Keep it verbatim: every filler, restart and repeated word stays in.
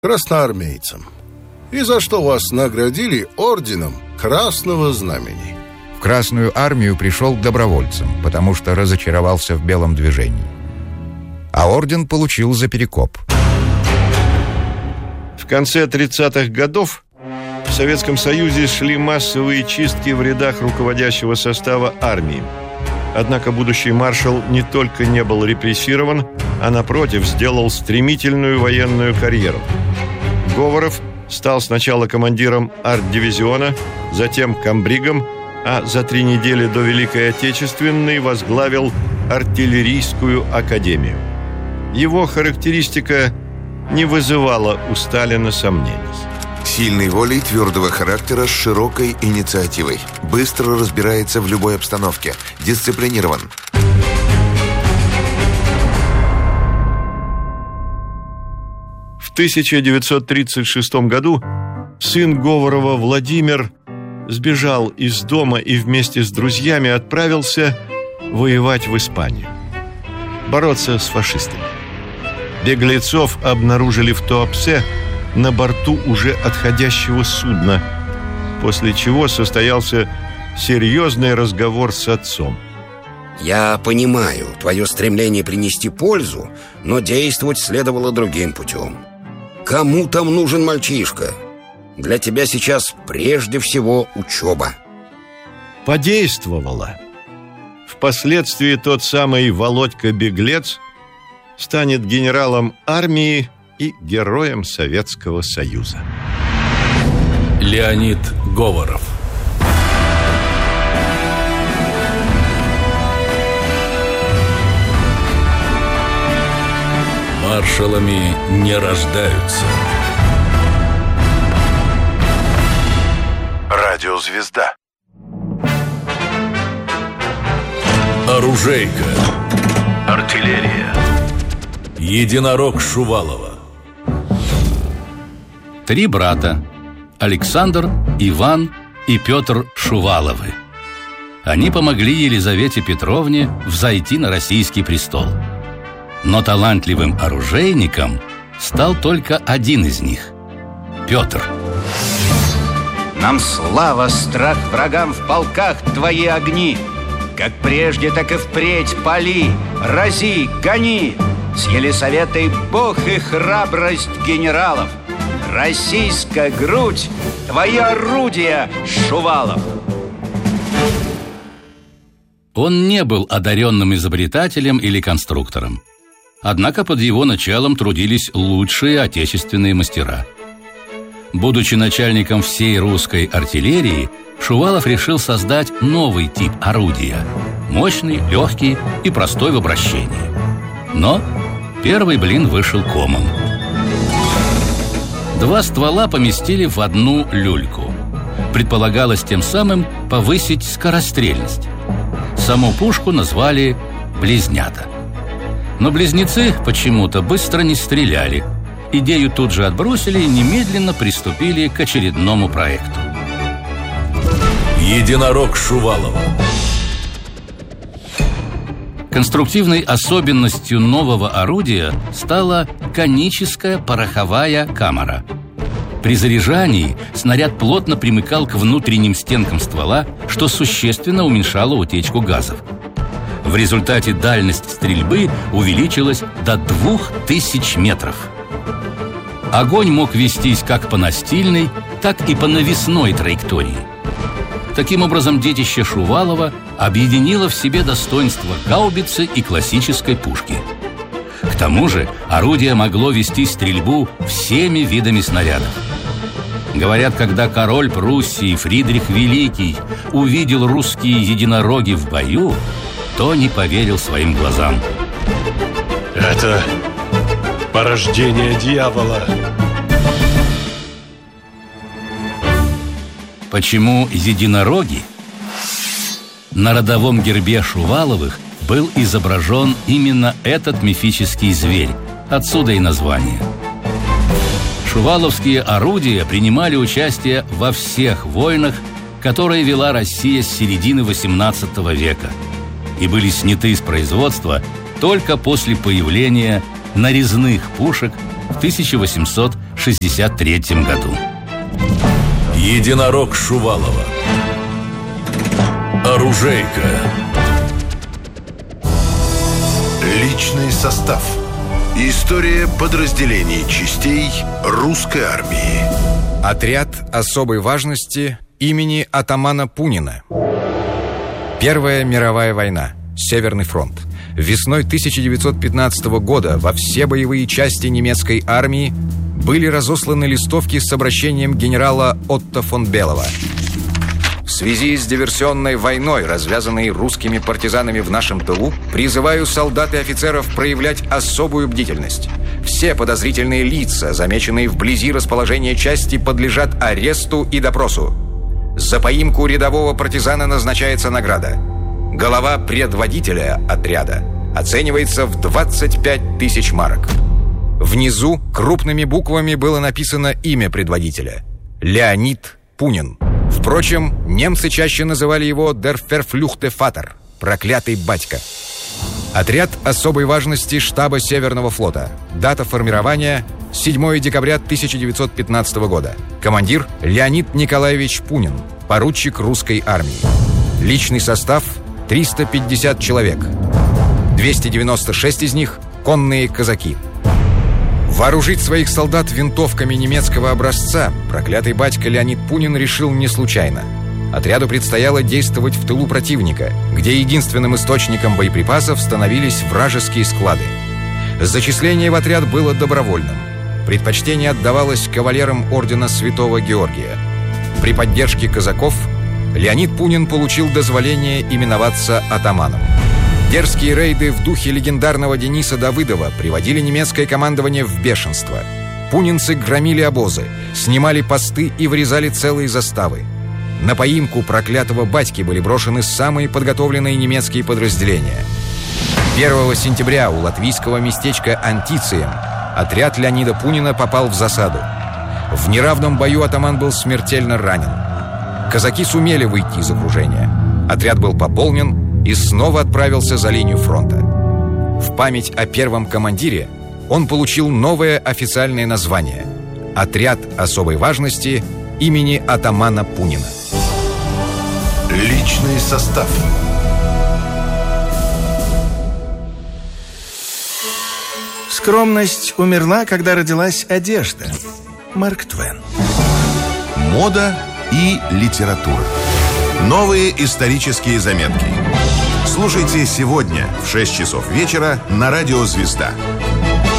красноармейцем. И за что вас наградили орденом Красного Знамени. В Красную армию пришел добровольцем, потому что разочаровался в белом движении. А орден получил за перекоп. В конце тридцатых годов в Советском Союзе шли массовые чистки в рядах руководящего состава армии. Однако будущий маршал не только не был репрессирован, а напротив сделал стремительную военную карьеру. Говоров стал сначала командиром арт-дивизиона, затем комбригом, а за три недели до Великой Отечественной возглавил артиллерийскую академию. Его характеристика не вызывала у Сталина сомнений. Сильной волей, твердого характера, с широкой инициативой. Быстро разбирается в любой обстановке. Дисциплинирован. В тысяча девятьсот тридцать шестом году сын Говорова Владимир сбежал из дома и вместе с друзьями отправился воевать в Испанию, бороться с фашистами. Беглецов обнаружили в Туапсе на борту уже отходящего судна, после чего состоялся серьезный разговор с отцом. Я понимаю твое стремление принести пользу, но действовать следовало другим путем. Кому там нужен мальчишка? Для тебя сейчас прежде всего учеба. Подействовало. Впоследствии тот самый Володька-беглец станет генералом армии и героем Советского Союза. Леонид Говоров. Маршалами не рождаются. Радиозвезда. Оружейка. Артиллерия. Единорог Шувалова. Три брата: Александр, Иван и Петр Шуваловы. Они помогли Елизавете Петровне взойти на российский престол. Но талантливым оружейником стал только один из них – Петр. Нам слава, страх врагам в полках твои огни. Как прежде, так и впредь пали, рази, гони. С Елисаветой Бог и храбрость генералов. Российская грудь, твои орудия, Шувалов. Он не был одаренным изобретателем или конструктором. Однако под его началом трудились лучшие отечественные мастера. Будучи начальником всей русской артиллерии, Шувалов решил создать новый тип орудия – мощный, легкий и простой в обращении. Но первый блин вышел комом. Два ствола поместили в одну люльку. Предполагалось тем самым повысить скорострельность. Саму пушку назвали «Близнята». Но близнецы почему-то быстро не стреляли. Идею тут же отбросили и немедленно приступили к очередному проекту. Единорог Шувалова. Конструктивной особенностью нового орудия стала коническая пороховая камера. При заряжании снаряд плотно примыкал к внутренним стенкам ствола, что существенно уменьшало утечку газов. В результате дальность стрельбы увеличилась до двух тысяч метров. Огонь мог вестись как по настильной, так и по навесной траектории. Таким образом, детище Шувалова объединило в себе достоинства гаубицы и классической пушки. К тому же орудие могло вести стрельбу всеми видами снарядов. Говорят, когда король Пруссии Фридрих Великий увидел русские единороги в бою, то не поверил своим глазам. Это порождение дьявола. Почему единороги? На родовом гербе Шуваловых был изображен именно этот мифический зверь. Отсюда и название. Шуваловские орудия принимали участие во всех войнах, которые вела Россия с середины восемнадцатого века, и были сняты из производства только после появления нарезных пушек в тысяча восемьсот шестьдесят третьем году. Единорог Шувалова. Оружейка. Личный состав. История подразделений частей русской армии. Отряд особой важности имени атамана Пунина. Первая мировая война. Северный фронт. Весной тысяча девятьсот пятнадцатого года во все боевые части немецкой армии были разосланы листовки с обращением генерала Отто фон Белова. В связи с диверсионной войной, развязанной русскими партизанами в нашем тылу, призываю солдат и офицеров проявлять особую бдительность. Все подозрительные лица, замеченные вблизи расположения части, подлежат аресту и допросу. За поимку рядового партизана назначается награда. Голова предводителя отряда оценивается в двадцать пять тысяч марок. Внизу крупными буквами было написано имя предводителя – Леонид Пунин. Впрочем, немцы чаще называли его «Der verfluchte Vater» – «проклятый батька». Отряд особой важности штаба Северного флота. Дата формирования – седьмое декабря тысяча девятьсот пятнадцатого года. Командир – Леонид Николаевич Пунин, поручик русской армии. Личный состав – триста пятьдесят человек. двести девяносто шесть из них – конные казаки. Вооружить своих солдат винтовками немецкого образца проклятый батька Леонид Пунин решил не случайно. Отряду предстояло действовать в тылу противника, где единственным источником боеприпасов становились вражеские склады. Зачисление в отряд было добровольным. Предпочтение отдавалось кавалерам ордена Святого Георгия. При поддержке казаков Леонид Пунин получил дозволение именоваться атаманом. Дерзкие рейды в духе легендарного Дениса Давыдова приводили немецкое командование в бешенство. Пунинцы громили обозы, снимали посты и врезали целые заставы. На поимку проклятого батьки были брошены самые подготовленные немецкие подразделения. первого сентября у латвийского местечка Антицием отряд Леонида Пунина попал в засаду. В неравном бою атаман был смертельно ранен. Казаки сумели выйти из окружения. Отряд был пополнен и снова отправился за линию фронта. В память о первом командире он получил новое официальное название – «Отряд особой важности имени атамана Пунина». Личный состав. Скромность умерла, когда родилась одежда. Марк Твен. Мода и литература. Новые исторические заметки. Слушайте сегодня в шесть часов вечера на радио «Звезда».